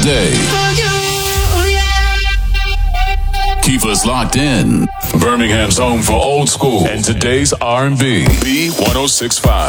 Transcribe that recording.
day. Keep us locked in. Birmingham's home for old school and today's R&B. B1065.